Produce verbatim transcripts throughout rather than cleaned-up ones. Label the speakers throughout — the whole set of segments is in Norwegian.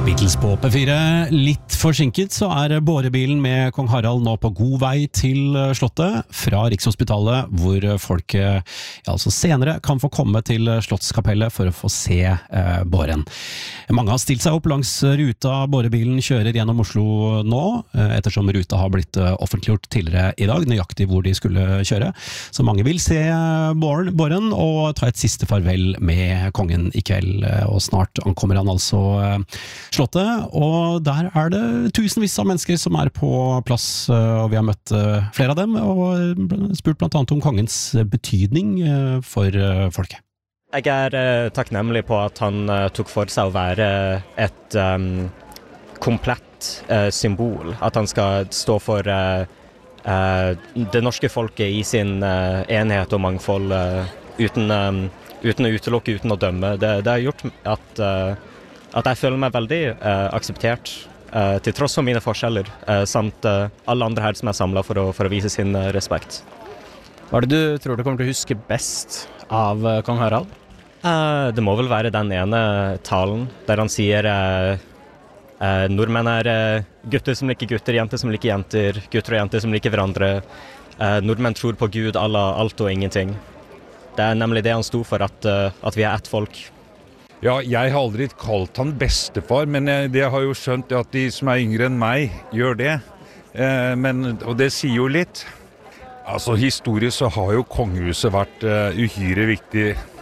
Speaker 1: Beatles på P fire. Litt forsinket så er bårebilen med Kong Harald nå på god vei til Slottet fra Rikshospitalet, hvor folk ja, altså senere kan få komme til Slottskapellet for å få se eh, båren. Mange har stilt seg opp langs ruta bårebilen kjører gjennom Oslo nå, eh, ettersom ruta har blitt eh, offentliggjort tidligere i dag, nøyaktig hvor de skulle kjøre. Så mange vil se båren, båren og ta et siste farvel med kongen i kveld, og snart ankommer han altså eh, Slottet, og der er det tusenvis av mennesker som er på plass, og vi har møtt flere av dem, og spurt blant annet om kongens betydning for folket.
Speaker 2: Jeg er uh, takknemlig på at han uh, tok for seg å være et um, komplett uh, symbol, at han skal stå for uh, uh, det norske folket i sin uh, enhet og mangfold, uh, uten, um, uten å utelukke, uten å dømme. Det, det har gjort at uh, at jeg føler meg veldig uh, akseptert, uh, til tross for mine forskjeller, uh, samt uh, alle andre her som er samlet for å, for å vise sin uh, respekt.
Speaker 3: Hva er det du tror du kommer til å huske best av uh, Kong Harald?
Speaker 2: Uh, det må vel være den ene talen, der han sier uh, uh, nordmenn er uh, gutter som liker gutter, jenter som liker jenter, gutter og jenter som liker hverandre. Uh, nordmenn tror på Gud, Allah, alt og ingenting. Det er nemlig det han sto for, at, uh, at vi er ett folk.
Speaker 4: Ja, jeg har aldri kalt han bestefar, men jeg, det har jo skjønt at de som er yngre enn meg gjør det. Eh, men, og det sier jo litt. Altså, historisk så har jo kongehuset vært uh, uhyre viktig,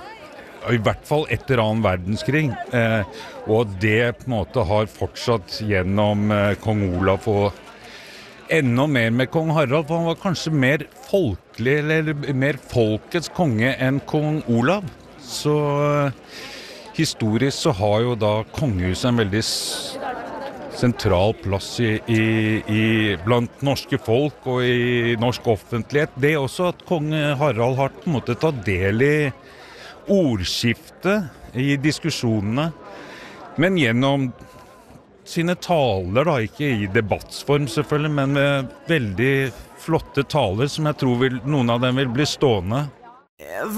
Speaker 4: i hvert fall etter annen verdenskrig. Eh, og det på en måte har fortsatt gjennom uh, kong Olav og enda mer med kong Harald, for han var kanskje mer folkelig, eller mer folkets konge enn kong Olav. Så... Uh, Historisk så har jo da kongehuset en veldig sentral plass i, i, i blant norske folk og i norsk offentlighet. Det er også at kong Harald har på en måte tatt del i ordskiftet, i diskusjonene, men gjennom sine taler, da, ikke i debattsform selvfølgelig, men med veldig flotte taler som jeg tror vil, noen av dem vil bli stående.